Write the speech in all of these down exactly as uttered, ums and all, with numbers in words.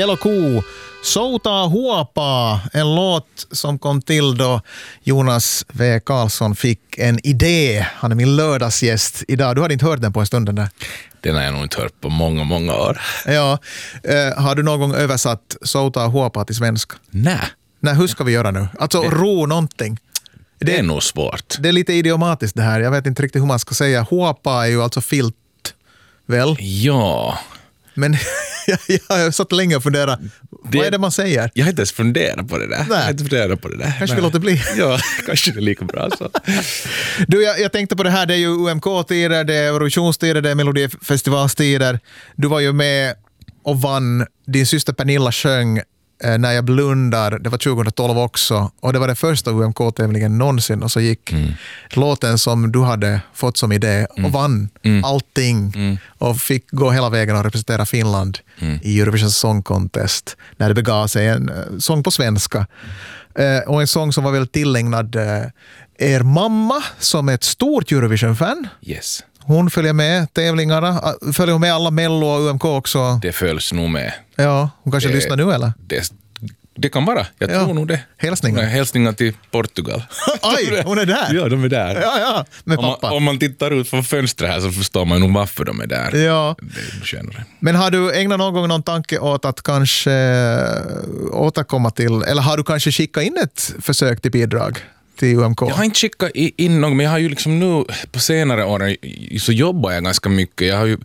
L och K, Soutaa huopaa, en låt som kom till då Jonas W. Karlsson fick en idé. Han är min lördagsgäst idag. Du hade inte hört den på en stund där. Den har jag nog inte hört på många, många år. Ja. Eh, har du någon gång översatt Soutaa huopaa till svenska? Nej. Nej, hur ska vi göra nu? Alltså, det, ro någonting. Det, det är nog svårt. Det är lite idiomatiskt det här. Jag vet inte riktigt hur man ska säga. Huopaa är ju alltså filt, väl? Ja. Men jag, jag har satt länge och funderat. Det, vad är det man säger? Jag har inte ens funderat på det där. Nej. Jag har inte funderat på det där. Kanske vi låter bli. Ja, kanske det är lika bra så. Du, jag, jag tänkte på det här. Det är ju U M K-tider, det är Eurovisionstider, det är Melodifestivalstider. Du var ju med och vann. Din syster Pernilla sjöng När jag blundar, det var tjugohundratolv också, och det var den första U M K-tävlingen någonsin, och så gick mm. låten som du hade fått som idé och mm. vann mm. allting mm. och fick gå hela vägen och representera Finland mm. i Eurovision Song Contest när det begav sig, en sång på svenska eh, och en sång som var väl tillägnad eh, er mamma som är ett stort Eurovision-fan. Yes. Hon följer med tävlingarna. Följer hon med alla Mello och U M K också? Det följs nog med. Ja, hon kanske det, lyssnar nu eller? Det, det kan vara. Jag ja. tror nog det. Hälsningar. Hälsningar till Portugal. Aj, hon är där. Ja, de är där. Ja, ja, med om, pappa. Man, om man tittar ut från fönstret här så förstår man nog varför de är där. Ja. Det är Men har du ägnat någon gång någon tanke åt att kanske återkomma till, eller har du kanske skickat in ett försök till bidrag? U M K. Jag har inte skickat in någon, men jag har ju liksom nu på senare år så jobbar jag ganska mycket. Jag har ju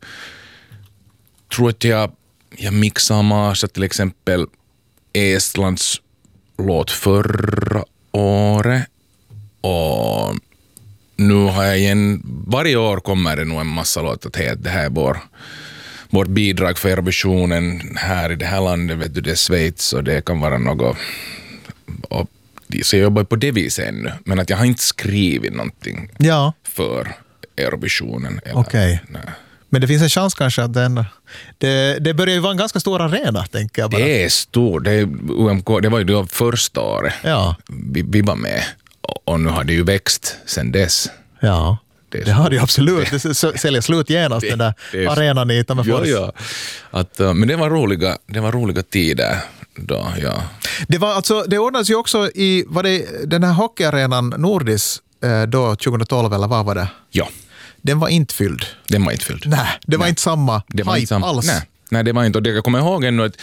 tror att jag, jag mixar massa till exempel Estlands låt förra året, och nu har jag igen, varje år kommer det nog en massa låt att det här är vår, vårt bidrag för Eurovisionen här i det här landet, vet du, det är Schweiz och det kan vara något, och så jag jobbar på det viset ännu, men att jag har inte skrivit någonting ja. för Eurovisionen. Okej. Okay. Men det finns en chans kanske att den, det, det börjar ju vara en ganska stor arena, tänker jag bara. Det är stor. Det, är U M K, det var ju det första året ja. vi, vi var med, och, och nu har det ju växt sen dess. Ja, det, det har det ju absolut. Det, det säljer slut genast det, den där det, arenan i Tammerfors. Ja, ja. Att, men det var roliga, det var roliga tider. Då, ja. Det var alltså, det ordnades ju också i, var det den här hockeyarenan Nordis då tjugohundratolv eller vad var det? Ja. Den var inte fylld. Den var inte fylld. Nej, det var Nej. inte samma det var hype inte samma, alls. Nej. Nej, det var inte. Och det jag kommer ihåg ännu att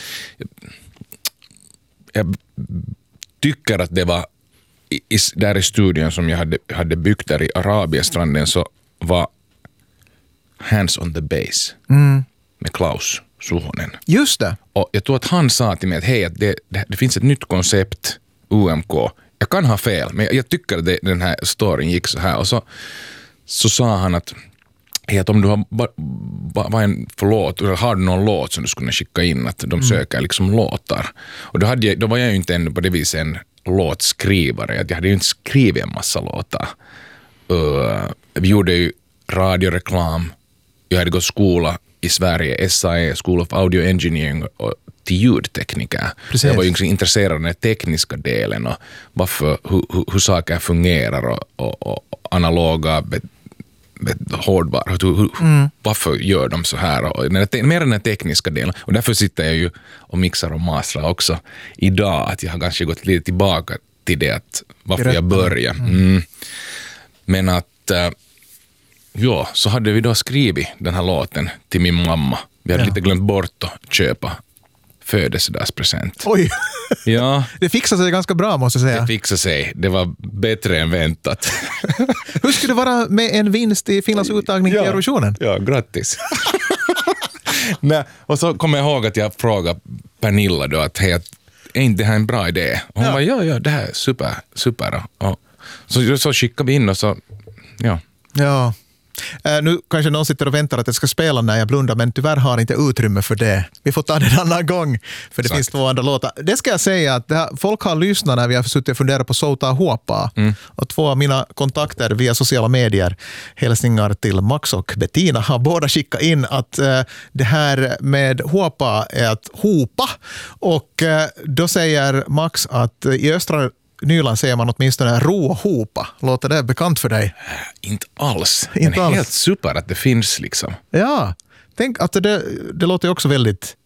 jag tycker att det var i, i, där i studion som jag hade, hade byggt där i Arabiestranden, så var Hands on the Bass mm. med Klaus Suhonen. Just det. Och jag tror att han sa till mig att hej, att det, det, det finns ett nytt koncept, U M K. Jag kan ha fel, men jag, jag tycker att det, den här storyn gick så här. Och så, så sa han att, hej, att om du har ba, ba, ba en förlåt, eller har du någon låt som du skulle skicka in, att de söker liksom låtar. Och då, hade jag, då var jag ju inte ännu på det viset en låtskrivare. Att jag hade ju inte skrivit en massa låtar. Uh, vi gjorde ju radioreklam. Jag hade gått skola i Sverige, S A E, School of Audio Engineering, och till ljudtekniker. Precis. Jag var ju liksom intresserad av den tekniska delen och varför, hur, hur, hur saker fungerar och, och, och analoga bet, bet, hårdvara. Hur, mm. Varför gör de så här? Och mer än den tekniska delen. Och därför sitter jag ju och mixar och mastrar också idag, att jag har kanske gått lite tillbaka till det, att varför Rätt. jag började. Mm. Men att ja, så hade vi då skrivit den här låten till min mamma. Vi hade ja. lite glömt bort att köpa födelsedagspresent. Oj! Ja. Det fixade sig ganska bra, måste jag säga. Det fixade sig. Det var bättre än väntat. Hur skulle det vara med en vinst i Finlands uttagning ja. till Eurovisionen? Ja, grattis. Nej, och så kommer jag ihåg att jag frågade Pernilla då att hej, är inte det här en bra idé? Och hon ja. var, ja, ja, det här är super, super. Och så, så skickade vi in och så, ja. Ja. Uh, nu kanske någon sitter och väntar att jag ska spela När jag blundar, men tyvärr har inte utrymme för det. Vi får ta det en annan gång, för det Exakt. finns två andra låtar. Det ska jag säga att det här, folk har lyssnat när vi har suttit och funderat på Soutaa huopaa. Mm. Och två av mina kontakter via sociala medier, hälsningar till Max och Bettina, har båda skickat in att uh, det här med huopaa är att hopa. Och uh, då säger Max att uh, i östra Nyland säger man åtminstone ro och hopa. Låter det bekant för dig? Äh, inte alls. Inte Men alls. Helt super att det finns liksom. Ja, tänk att det, det låter ju också väldigt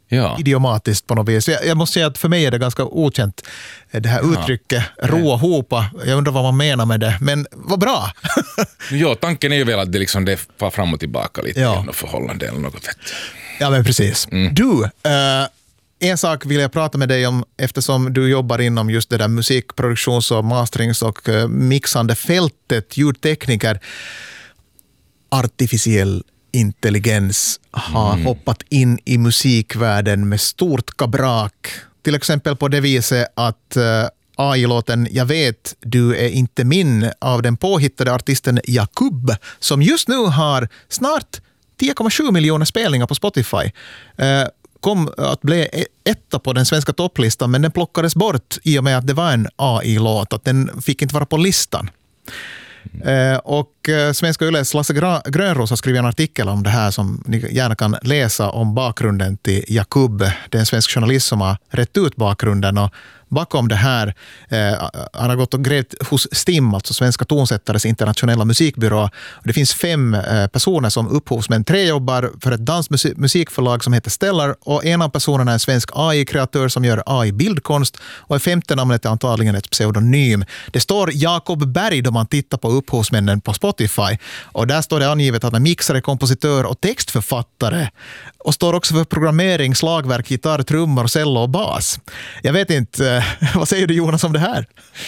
Ja. idiomatiskt på något vis. Jag, jag måste säga att för mig är det ganska okänt, det här ja. uttrycket ro och hopa. Jag undrar vad man menar med det, men vad bra! Ja, tanken är ju väl att det, liksom, det far fram och tillbaka lite ja. i något förhållande eller något sätt. Ja, men precis. Mm. Du, uh, en sak vill jag prata med dig om eftersom du jobbar inom just det där musikproduktions- och masterings- och uh, mixande fältet, ljudtekniker. Artificiell intelligens har mm. hoppat in i musikvärlden med stort kabrak. Till exempel på det viset att uh, A I-låten Jag vet, du är inte min av den påhittade artisten Jakub som just nu har snart tio komma sju miljoner spelningar på Spotify. Uh, kom att bli etta på den svenska topplistan, men den plockades bort i och med att det var en A I-låt, att den fick inte vara på listan. Mm. Och Svenska Yles Lasse Grönros har skrivit en artikel om det här som ni gärna kan läsa om bakgrunden till Jakub. Det är en svensk journalist som har rätt ut bakgrunden, och bakom det här eh, han har gått och grävt hos STIM, alltså Svenska tonsättares internationella musikbyrå. Det finns fem eh, personer som upphovsmän. Tre jobbar för ett dansmusikförlag som heter Stellar, och en av personerna är en svensk A I-kreatör som gör A I-bildkonst, och det femte namnet är antagligen ett pseudonym. Det står Jakob Berg då man tittar på upphovsmännen på Spotify, och där står det angivet att han är mixare, kompositör och textförfattare, och står också för programmering, slagverk, gitarr, trummor, cello och bas. Jag vet inte, vad säger du Jonas om det här?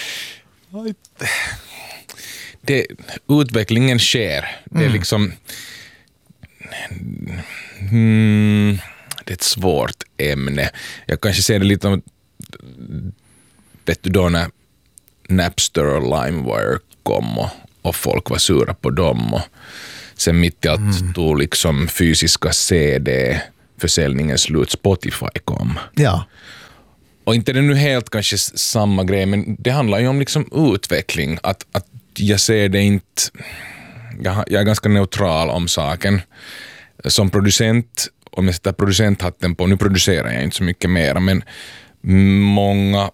Det, utvecklingen sker. Det är mm. liksom hmm, det är ett svårt ämne. Jag kanske ser det lite om, vet du då när Napster och LimeWire kom och, och folk var sura på dem, och sen mitt i allt mm. då liksom fysiska C D-försäljningen slut, Spotify kom. Ja. Och inte det nu helt kanske samma grej, men det handlar ju om liksom utveckling. Att, att jag ser det inte... Jag, jag är ganska neutral om saken. Som producent, om jag sätter producenthatten på, nu producerar jag inte så mycket mer, men många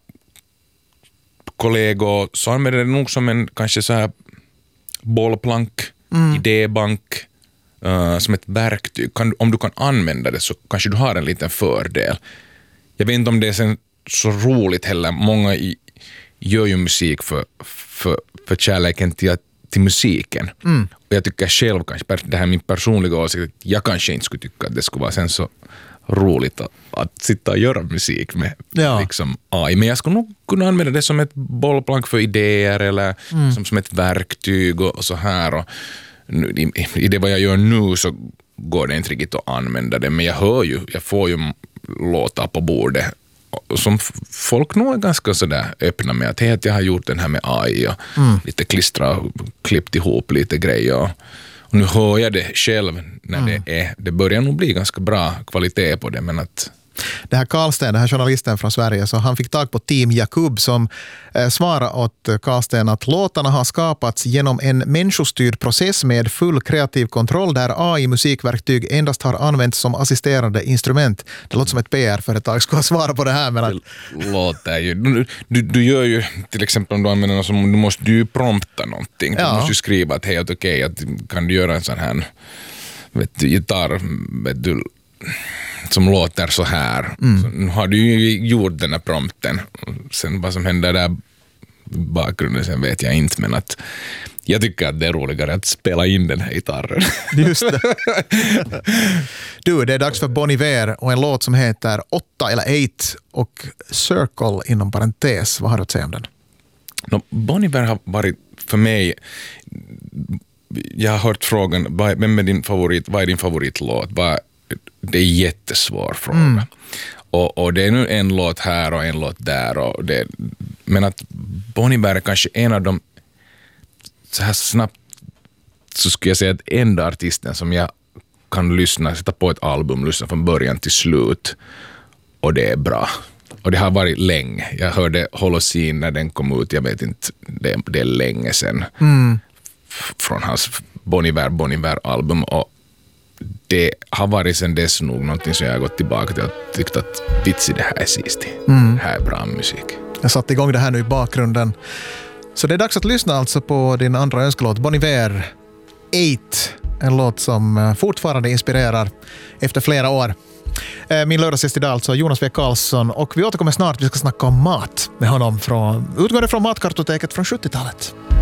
kollegor så använder det nog som en kanske så här bollplank, mm. idébank, uh, som ett verktyg. Kan, om du kan använda det så kanske du har en liten fördel. Jag vet inte om det är sen så roligt heller. Många i, gör ju musik för, för, för kärleken till, till musiken. Mm. Och jag tycker själv, kanske, det här är min personliga åsikt, att jag kanske inte skulle tycka att det skulle vara sen så roligt att, att sitta och göra musik med ja. liksom A I. Men jag skulle nog kunna använda det som ett bollplank för idéer eller mm. som, som ett verktyg och, och så här. Och nu, i, I det vad jag gör nu så går det inte riktigt att använda det, men jag hör ju, jag får ju låtar på bordet som folk nog är ganska sådär öppna med att, att jag har gjort den här med A I och mm. lite klistra och klippt ihop lite grejer och, och nu hör jag det själv när mm. det är, det börjar nog bli ganska bra kvalitet på det, men att det här Karlsten, den här journalisten från Sverige, så han fick tag på Team Jakub som eh, svarade åt Karlsten att låtarna har skapats genom en människostyrd process med full kreativ kontroll där A I-musikverktyg endast har använts som assisterande instrument. Det låter som ett P R-företag skulle svara på det här. Men att... Det låter ju... Du, du, du gör ju till exempel om du använder något som du måste du prompta någonting. Ja. Du måste ju skriva att hej, okej, okay, att kan du göra en sån här vet du, gitarr, vet du, som låter så här. Mm. Så nu har du ju gjort den här prompten. Sen vad som händer där bakgrunden sen vet jag inte, men att jag tycker att det är roligare att spela in den här gitarren. Just det. Du, det är dags för Bon Iver och en låt som heter åtta eller eight och Circle inom parentes. Vad har du att säga om den? No, Bon Iver har varit för mig, jag har hört frågan, vem är din favorit, vad är din favoritlåt? Vad Det är en jättesvår fråga. Mm. Och, och det är nu en låt här och en låt där. Och det, men att Bon Iver är kanske en av de, så här snabbt så skulle jag säga att enda artisten som jag kan lyssna, sätta på ett album, lyssna från början till slut. Och det är bra. Och det har varit länge. Jag hörde Holocene när den kom ut, jag vet inte, det, det är länge sedan. Mm. Från hans Bon Iver, Bon Iver-album. Och det har varit sen dess nog någonting som jag har gått tillbaka till och tyckt att vitsi, det här är sist. Mm. Det här är bra musik. Jag satte igång det här nu i bakgrunden. Så det är dags att lyssna alltså på din andra önskelåt, Bon Iver eight. En låt som fortfarande inspirerar efter flera år. Min lördagsgäst idag alltså Jonas W. Karlsson, och vi återkommer snart. Vi ska snacka om mat med honom från, utgående från matkartoteket från sjuttiotalet.